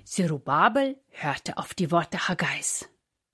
Zerubabel hörte auf die Worte Haggais.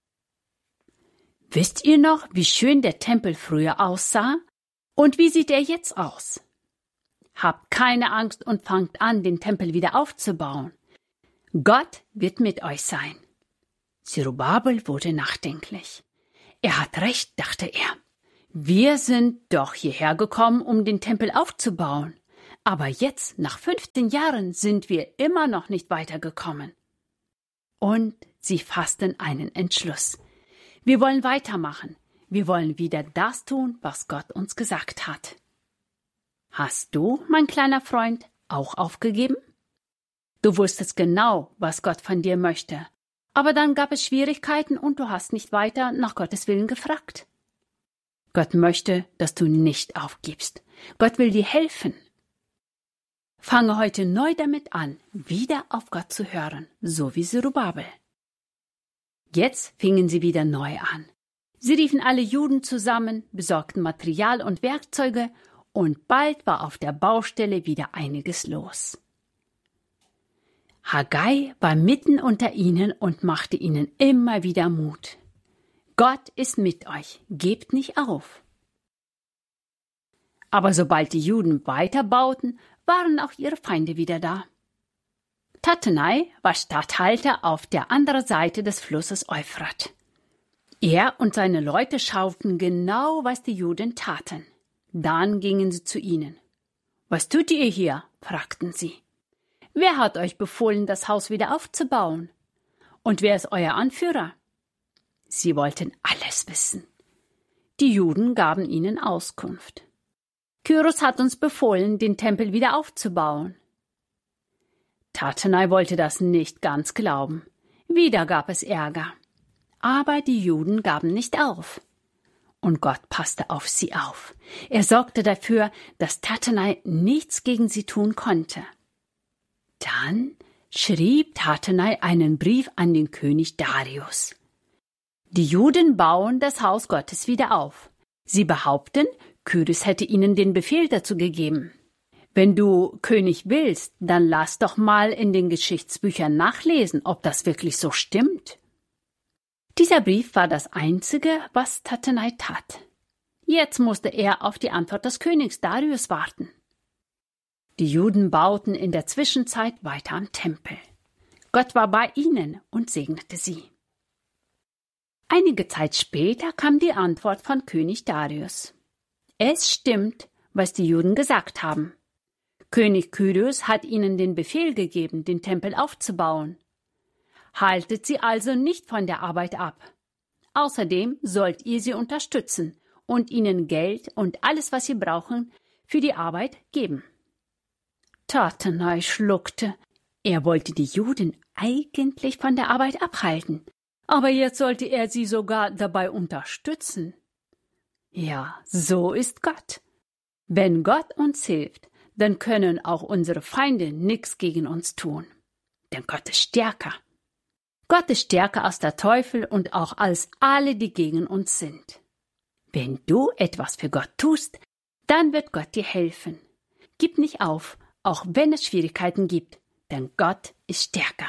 Wisst ihr noch, wie schön der Tempel früher aussah? Und wie sieht er jetzt aus? Habt keine Angst und fangt an, den Tempel wieder aufzubauen. Gott wird mit euch sein. Zerubabel wurde nachdenklich. Er hat recht, dachte er. Wir sind doch hierher gekommen, um den Tempel aufzubauen. Aber jetzt, nach 15 Jahren, sind wir immer noch nicht weitergekommen. Und sie fassten einen Entschluss. Wir wollen weitermachen. Wir wollen wieder das tun, was Gott uns gesagt hat. Hast du, mein kleiner Freund, auch aufgegeben? Du wusstest genau, was Gott von dir möchte. Aber dann gab es Schwierigkeiten und du hast nicht weiter nach Gottes Willen gefragt. Gott möchte, dass du nicht aufgibst. Gott will dir helfen. Fange heute neu damit an, wieder auf Gott zu hören, so wie Zerubabel. Jetzt fingen sie wieder neu an. Sie riefen alle Juden zusammen, besorgten Material und Werkzeuge und bald war auf der Baustelle wieder einiges los. Haggai war mitten unter ihnen und machte ihnen immer wieder Mut. Gott ist mit euch, gebt nicht auf. Aber sobald die Juden weiterbauten, waren auch ihre Feinde wieder da. Tattenai war Statthalter auf der anderen Seite des Flusses Euphrat. Er und seine Leute schauten genau, was die Juden taten. Dann gingen sie zu ihnen. »Was tut ihr hier?« fragten sie. »Wer hat euch befohlen, das Haus wieder aufzubauen? Und wer ist euer Anführer?« Sie wollten alles wissen. Die Juden gaben ihnen Auskunft. »Kyros hat uns befohlen, den Tempel wieder aufzubauen.« Tattenai wollte das nicht ganz glauben. Wieder gab es Ärger. Aber die Juden gaben nicht auf. Und Gott passte auf sie auf. Er sorgte dafür, dass Tattenai nichts gegen sie tun konnte. Dann schrieb Tattenai einen Brief an den König Darius. Die Juden bauen das Haus Gottes wieder auf. Sie behaupten, Kyros hätte ihnen den Befehl dazu gegeben. Wenn du König willst, dann lass doch mal in den Geschichtsbüchern nachlesen, ob das wirklich so stimmt. Dieser Brief war das Einzige, was Tattenai tat. Jetzt musste er auf die Antwort des Königs Darius warten. Die Juden bauten in der Zwischenzeit weiter am Tempel. Gott war bei ihnen und segnete sie. Einige Zeit später kam die Antwort von König Darius. Es stimmt, was die Juden gesagt haben. König Kyros hat ihnen den Befehl gegeben, den Tempel aufzubauen. Haltet sie also nicht von der Arbeit ab. Außerdem sollt ihr sie unterstützen und ihnen Geld und alles, was sie brauchen, für die Arbeit geben. Tattenai schluckte. Er wollte die Juden eigentlich von der Arbeit abhalten, aber jetzt sollte er sie sogar dabei unterstützen. Ja, so ist Gott. Wenn Gott uns hilft, dann können auch unsere Feinde nichts gegen uns tun. Denn Gott ist stärker. Gott ist stärker als der Teufel und auch als alle, die gegen uns sind. Wenn du etwas für Gott tust, dann wird Gott dir helfen. Gib nicht auf, auch wenn es Schwierigkeiten gibt, denn Gott ist stärker.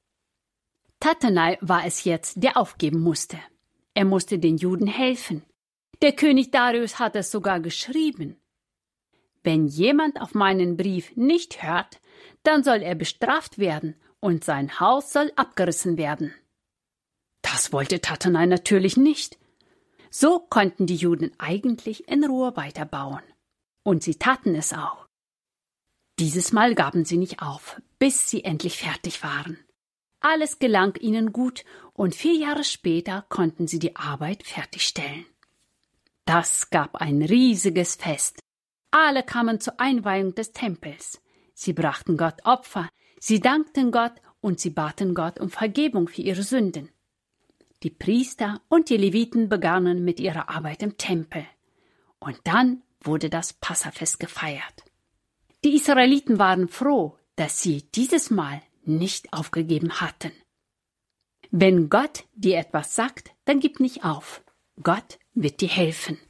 Tattenai war es jetzt, der aufgeben musste. Er musste den Juden helfen. Der König Darius hat es sogar geschrieben. Wenn jemand auf meinen Brief nicht hört, dann soll er bestraft werden und sein Haus soll abgerissen werden. Das wollte Tattenai natürlich nicht. So konnten die Juden eigentlich in Ruhe weiterbauen. Und sie taten es auch. Dieses Mal gaben sie nicht auf, bis sie endlich fertig waren. Alles gelang ihnen gut und 4 Jahre später konnten sie die Arbeit fertigstellen. Das gab ein riesiges Fest. Alle kamen zur Einweihung des Tempels. Sie brachten Gott Opfer, sie dankten Gott und sie baten Gott um Vergebung für ihre Sünden. Die Priester und die Leviten begannen mit ihrer Arbeit im Tempel. Und dann wurde das Passafest gefeiert. Die Israeliten waren froh, dass sie dieses Mal nicht aufgegeben hatten. Wenn Gott dir etwas sagt, dann gib nicht auf. Gott wird dir helfen.